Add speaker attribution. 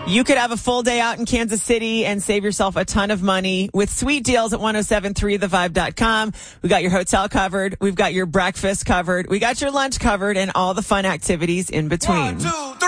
Speaker 1: You could have a full day out in Kansas City and save yourself a ton of money with sweet deals at 1073thevibe.com. We got your hotel covered. We've got your breakfast covered. We got your lunch covered and all the fun activities in between. 1, 2, 3.